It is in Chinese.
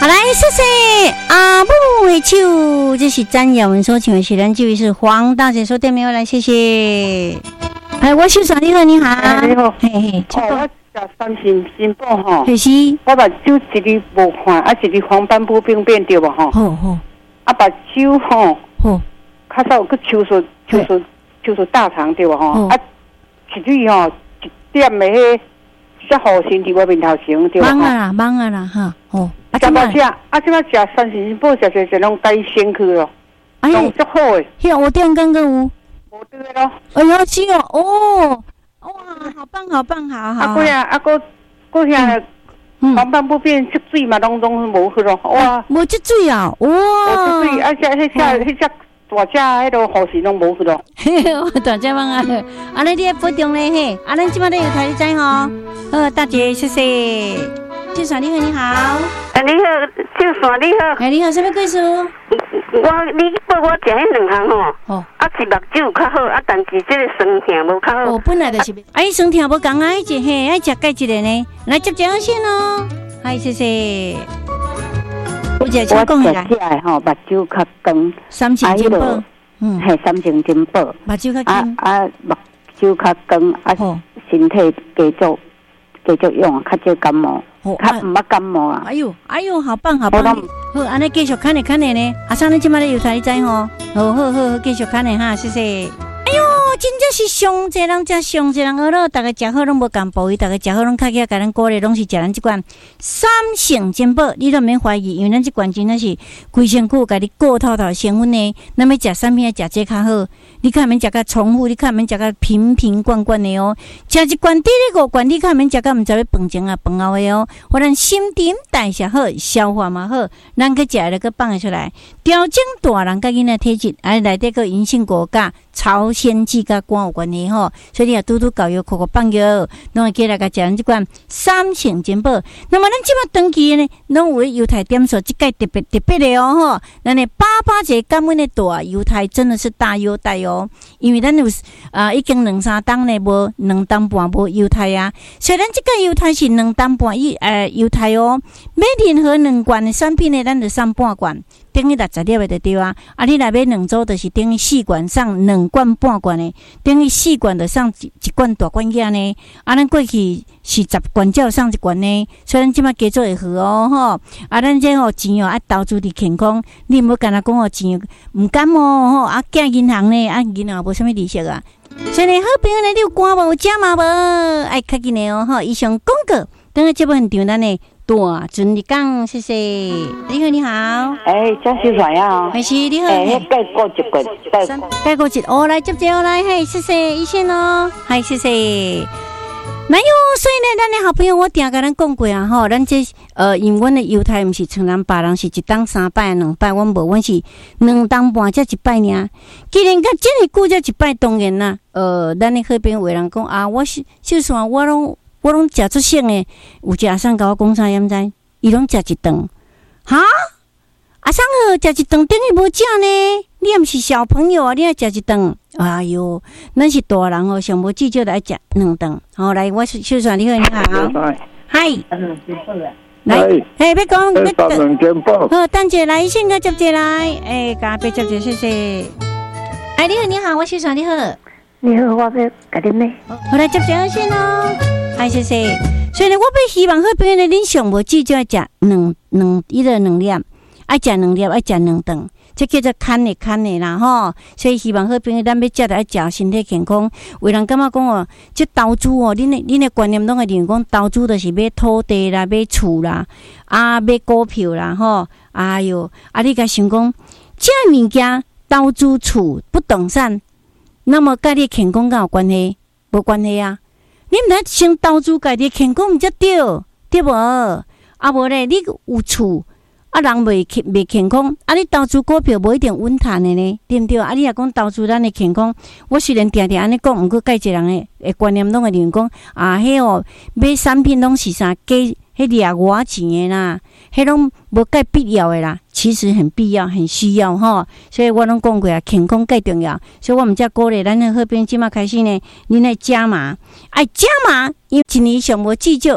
好来，谢谢阿木的手，这是詹雅文所请的是咱这位是黄大姐说对没有？来，谢谢。哎，我秀爽，你好，你好， 你好， 嘿嘿， 我食三星新报吼， 是， 我目睭一日无看，一日黄斑部病变对无吼？ 好好， 目睭吼， 好， 较少个手术大肠对无吼？一日吼一点的迄些好心伫我面头前对无？ 忙啊啦哈，哦， 怎么食？怎么食三星新报食拢改先去咯？拢足好诶， 迄我店刚刚有。 无对咯。 哎呦，是哦，哇，好棒，好。 个遐黄斑部变积水嘛，拢无去咯。哇， 无积水啊，哇， 无积水，迄只大只迄个护士拢无去咯。 大只忙啊，安尼你保重咧嘿，咱即摆咧有台你知吼。大姐，谢谢。秀爽你好，你好。 你好，秀爽你好。 你好，什么故事？ 你帮我食迄两项吼，是目睭较好，但是这个酸痛无较好。 本来就是，酸痛无讲爱食嘿，爱食钙质的呢，来接电话先哦。嗨，谢谢。我食请讲下来。 吼，目睭较光， 三型金宝， 三型金宝， 目睭较金， 目睭较光，身体继续用，较少感冒。较唔捌感冒啊！ 哎呦，好棒！好，安尼继续看的呢。上咱即摆咧有台知吼，好，继续看的哈，谢谢。哎呦，真正是上济人食上济人学咯，大家食好拢无共步伊，大家食好拢较起来，甲咱鼓励拢是食咱即款三性珍宝，你都免怀疑，因为咱即款真正是规身躯甲你顾透透成分呢。咱要食产品，食这较好。你看免食甲重复，你看免食甲瓶罐的哦。食一罐第5罐，你看免食甲毋知要饭前啊饭后的哦。互咱新陈代谢好，消化嘛好，咱去食了个放得出来，调整大人甲囡仔体质，内底个银杏果甲朝鲜蓟甲肝有关系吼。所以你也拄教育口放药，拢会记来甲食咱即款三性珍宝。那么咱即摆长期呢，拢有犹太点数，即届特别的哦吼。咱的88节感恩的大犹太真的是大优待哦，因为咱有已经2-3档呢，无2档半无犹太啊。虽然即个犹太是2档半犹太哦，买任何2罐的产品呢，咱就送半罐，等于60粒的就对啊。你若买2组，就是等于4罐送2罐半罐的，等于4罐就送一罐大罐仔呢。咱过去是10罐才有送1罐呢，所以咱即摆加做会好哦吼。咱这钱爱投资伫健康，你毋好干那讲钱毋感冒吼，寄银行呢，银行无啥物利息啊。所以呢，好朋友呢，你有肝无？有食嘛无？爱较紧的哦吼。以上广告，等下节目现场咱呢大准你讲，谢谢。你好。 张秀爽呀。 还是你好。 盖过一罐， 盖过一，来接来，嘿，谢谢一线哦，嗨，谢谢。那所以呢，咱的好朋友，我定甲咱讲过啊吼，咱这因为阮的犹太毋是像咱别人是一档3摆2摆，阮无，阮是2档半才1摆尔。既然甲这么久才1摆，当然啦，咱的好朋友有人讲啊，我是就算我拢食出省的，有一阿桑甲我讲啥，毋知伊拢食一顿，哈？阿桑食一顿等于无食呢？你也毋是小朋友啊，你爱食一顿？哎哟，咱是大人哦，上无至少来食2顿。好，来，我是秀爽，你好，你好，嗨，来，要讲 3件宝， 好，等者来，先个接者来，加别接者，谢谢。你好，我秀爽，你好， 你好，我要甲你买。 好，来接者先哦，嗨，谢谢。所以呢，我要希望好朋友呢，恁上无至少要食2粒，爱食2粒，爱食2顿。这叫做看的啦吼，所以希望好朋友咱要食的爱食身体健康。有人感觉讲这投资恁的观念拢会认为讲投资就是买土地啦、买厝啦、买股票啦吼。哎哟，你甲想讲这物件投资厝不动产，那么甲你健康敢有关系？无关系啊！你毋得先投资家己健康，毋才对无？无咧，你有厝。人袂健康，你投资股票无一定稳赚的呢，对毋对？你若讲投资咱的健康，我虽然定安尼讲，毋过介一人的观念拢会认为讲迄买产品拢是啥迄掠偌钱的啦，迄拢无介必要的啦，其实很必要、很需要吼。所以我拢讲过啊，健康介重要，所以我们才鼓励咱的好朋友即马开始呢，恁来加码，因为一年上无至少